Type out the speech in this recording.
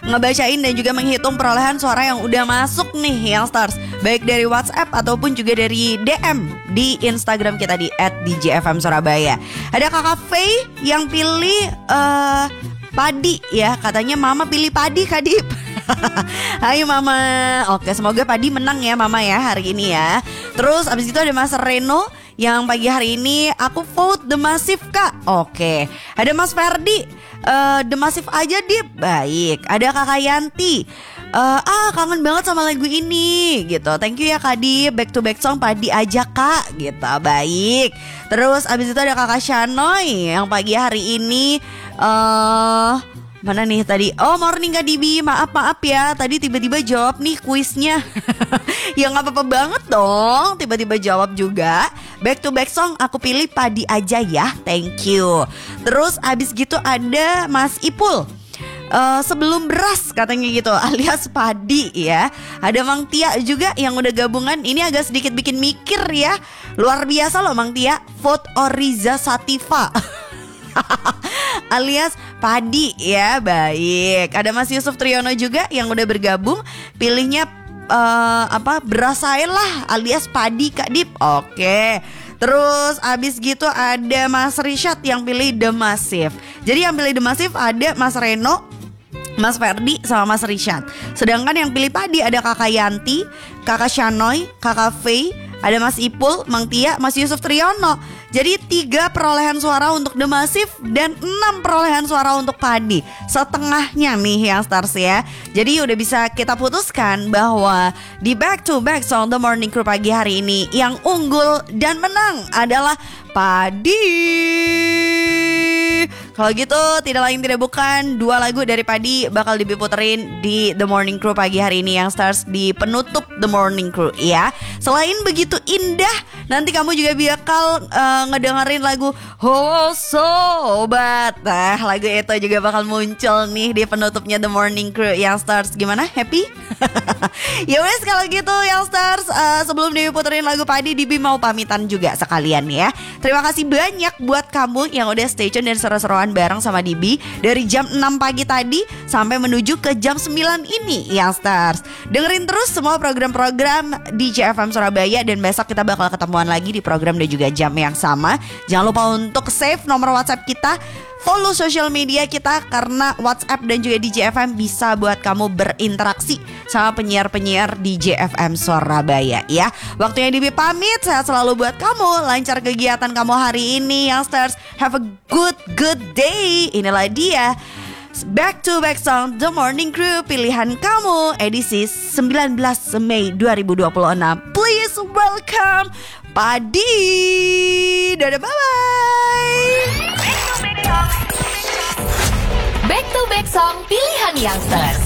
ngebacain dan juga menghitung perolehan suara yang udah masuk nih Youngsters, baik dari WhatsApp ataupun juga dari DM di Instagram kita di @djfmsurabaya. Ada Kakak Faye yang pilih padi ya, katanya Mama pilih padi Kak Dip. Ayo Mama. Oke, semoga padi menang ya Mama ya hari ini ya. Terus abis itu ada Mas Reno yang pagi hari ini aku vote The Massive Kak. Oke. Ada Mas Ferdi, The Massive aja Dip. Baik. Ada Kakak Yanti, kangen banget sama lagu ini gitu. Thank you ya Kak Dip. Back to back song padi aja Kak gitu. Baik. Terus abis itu ada Kakak Shanoy yang pagi hari ini mana nih tadi? Oh, morning Kak Dibi, maaf ya, tadi tiba-tiba jawab nih kuisnya. Ya gak apa-apa banget dong, tiba-tiba jawab juga. Back to back song aku pilih padi aja ya, thank you. Terus abis gitu ada Mas Ipul, sebelum beras katanya gitu, alias padi ya. Ada Mang Tia juga yang udah gabungan, ini agak sedikit bikin mikir ya. Luar biasa loh Mang Tia, vote Oriza Sativa. Alias padi ya, baik. Ada Mas Yusuf Triyono juga yang udah bergabung, pilihnya beras air lah alias padi Kak Dip. Oke. Terus abis gitu ada Mas Rishad yang pilih The Massive. Jadi yang pilih The Massive ada Mas Reno, Mas Ferdi sama Mas Rishad. Sedangkan yang pilih padi ada Kakak Yanti, Kakak Shanoy, Kakak Faye, ada Mas Ipul, Mang Tia, Mas Yusuf Triyono. Jadi 3 perolehan suara untuk The Massive dan 6 perolehan suara untuk padi. Setengahnya nih Youngsters ya. Jadi udah bisa kita putuskan bahwa di back to back song The Morning Crew pagi hari ini yang unggul dan menang adalah padi. Kalau gitu tidak lain tidak bukan 2 lagu dari padi bakal diputerin di The Morning Crew pagi hari ini Youngsters, di penutup The Morning Crew ya. Selain begitu indah, nanti kamu juga bakal ngedengerin lagu Oh Sobat. Nah, lagu itu juga bakal muncul nih di penutupnya The Morning Crew Youngsters. Gimana? Happy? Ya wes kalau gitu Youngsters, sebelum diputerin lagu padi, Dibi mau pamitan juga sekalian ya. Terima kasih banyak buat kamu yang udah stay tune dan seru-seruan bareng sama Dibi dari jam 6 pagi tadi sampai menuju ke jam 9 ini Youngsters. Dengerin terus semua program-program DJ FM Surabaya, dan besok kita bakal ketemuan lagi di program dan juga jam yang sama. Jangan lupa untuk save nomor WhatsApp kita, follow social media kita, karena WhatsApp dan juga DJ FM bisa buat kamu berinteraksi sama penyiar-penyiar DJ FM Surabaya ya. Waktunya Dibi pamit, sehat selalu buat kamu, lancar kegiatan kamu hari ini Youngsters. Have a good day. Inilah dia back to back song The Morning Crew pilihan kamu edisi 19 Mei 2026. Please welcome Padi. Dadah, bye-bye. Back to back song pilihan Youngsters.